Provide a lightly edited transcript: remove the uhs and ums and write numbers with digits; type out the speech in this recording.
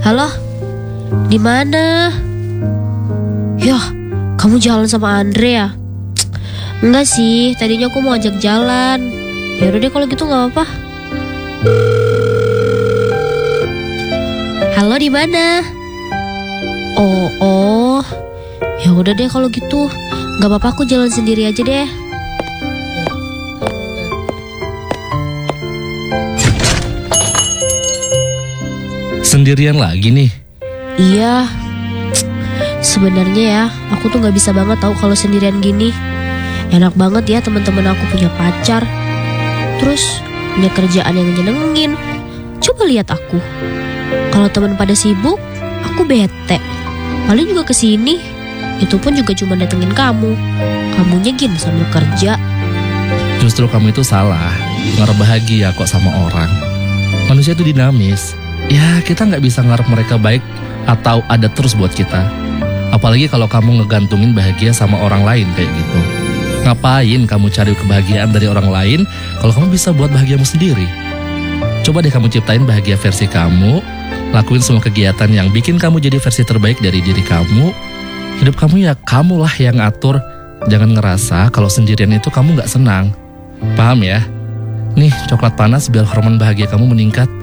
Halo, di mana? Yah, kamu jalan sama Andre ya? Enggak sih, tadinya aku mau ajak jalan. Ya udah deh kalau gitu nggak apa-apa. Halo, di mana? Oh, ya udah deh kalau gitu. Nggak apa-apa, aku jalan sendiri aja deh. Sendirian lagi nih? Iya, sebenarnya ya, aku tuh nggak bisa banget tahu kalau sendirian gini. Enak banget ya teman-teman aku punya pacar, terus punya kerjaan yang nyenengin. Coba lihat aku, kalau teman pada sibuk, aku bete. Paling juga kesini, itu pun juga cuma datengin kamu. Kamunya gini sambil kerja. Justru kamu itu salah. Ngarep bahagia kok sama orang. Manusia itu dinamis. Ya kita nggak bisa ngarep mereka baik atau ada terus buat kita. Apalagi kalau kamu ngegantungin bahagia sama orang lain kayak gitu. Ngapain kamu cari kebahagiaan dari orang lain kalau kamu bisa buat bahagiamu sendiri? Coba deh kamu ciptain bahagia versi kamu. Lakuin semua kegiatan yang bikin kamu jadi versi terbaik dari diri kamu. Hidup kamu ya kamulah yang atur. Jangan ngerasa kalau sendirian itu kamu nggak senang. Paham ya? Nih coklat panas biar hormon bahagia kamu meningkat.